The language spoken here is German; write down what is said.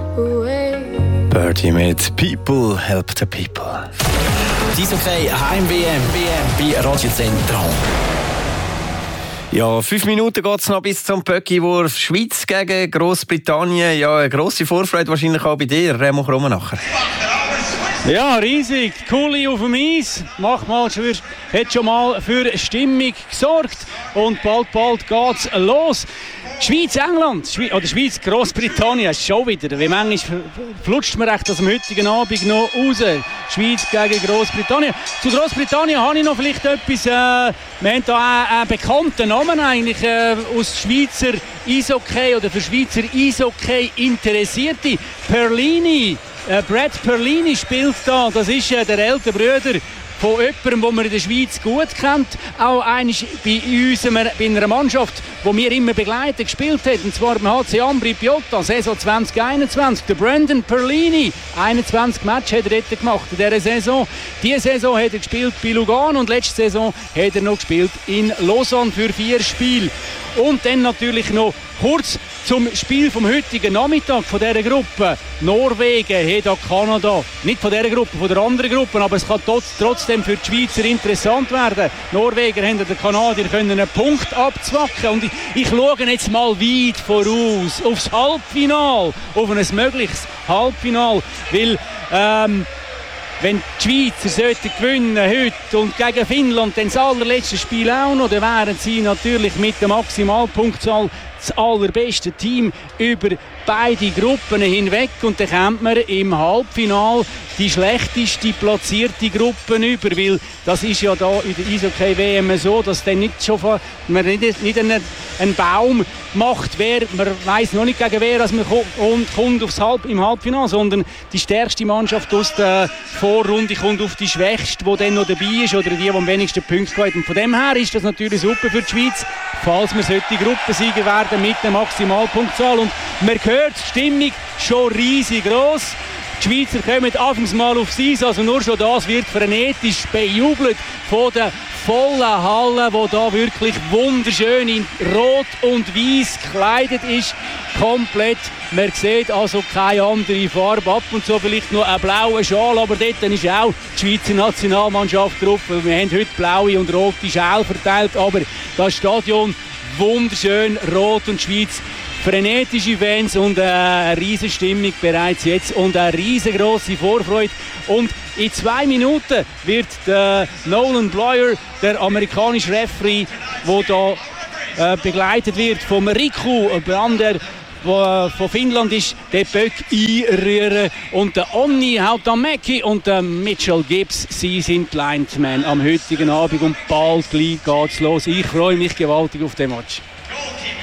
Birdie mit People Help the People. Dies okay, Heim-WM bei Radio Zentral. Ja, 5 Minuten geht es noch bis zum Pöcki-Wurf. Schweiz gegen Grossbritannien. Ja, eine grosse Vorfreude wahrscheinlich auch bei dir, Remo Krummenacher. Ja, riesig. Kuli auf dem Eis. Hat schon mal für Stimmung gesorgt. Und bald geht's los. Schweiz-England, oder Schweiz-Grossbritannien, schon wieder. Wie manchmal flutscht man recht am heutigen Abend noch raus. Schweiz gegen Grossbritannien. Zu Grossbritannien habe ich noch vielleicht etwas. Wir haben hier einen bekannten Namen eigentlich aus Schweizer Eishockey oder für Schweizer Eishockey Interessierte. Perlini. Brad Perlini spielt da. Das ist der ältere Bruder von jemandem, den man in der Schweiz gut kennt. Auch eigentlich bei einer Mannschaft, die wir immer begleiten, gespielt hat. Und zwar beim HC Ambri Piotta, Saison 2021. Der Brandon Perlini, 21 Matches hat er dort gemacht in dieser Saison. Diese Saison hat er gespielt bei Lugano und letzte Saison hat er noch gespielt in Lausanne für 4 Spiele. Und dann natürlich noch kurz zum Spiel vom heutigen Nachmittag von dieser Gruppe. Norwegen hat auch Kanada. Nicht von dieser Gruppe, von der anderen Gruppe, aber es kann trotzdem für die Schweizer interessant werden. Die Norweger haben den Kanadier einen Punkt abzwacken. Und ich schaue jetzt mal weit voraus aufs Halbfinale, auf ein mögliches Halbfinale. Weil wenn die Schweizer gewinnen heute und gegen Finnland dann das allerletzte Spiel auch noch, dann wären sie natürlich mit der Maximalpunktzahl das allerbeste Team über beide Gruppen hinweg. Und dann kommt man im Halbfinale die schlechteste platzierte Gruppe über, weil das ist ja da in der Eishockey-WM so, dass dann man nicht einen Baum macht, man weiss noch nicht gegen wer man kommt im Halbfinale, sondern die stärkste Mannschaft aus der Vorrunde kommt auf die schwächste, die dann noch dabei ist oder die am wenigsten Punkte hat. Und von dem her ist das natürlich super für die Schweiz, falls wir solche Gruppensieger werden mit der Maximalpunktzahl. Und man hört die Stimmung schon riesig gross. Die Schweizer kommen anfangs mal aufs Eis, also nur schon das wird frenetisch bejubelt von der vollen Halle, die da wirklich wunderschön in Rot und Weiß gekleidet ist. Komplett. Man sieht also keine andere Farbe. Ab und zu vielleicht noch einen blauen Schal, aber dort ist auch die Schweizer Nationalmannschaft drauf. Wir haben heute blaue und rote Schal verteilt, aber das Stadion wunderschön, Rot und Schweiz. Frenetische Fans und eine riesige Stimmung bereits jetzt und eine riesengroße Vorfreude. Und in 2 Minuten wird der Nolan Blyer, der amerikanische Referee, der da begleitet wird vom Riku Brand, der von Finnland ist, den Böck einrühren. Und der Onni Hautamäki und der Mitchell Gibbs, sie sind Linesmen am heutigen Abend und bald gleich geht's los. Ich freue mich gewaltig auf den Match.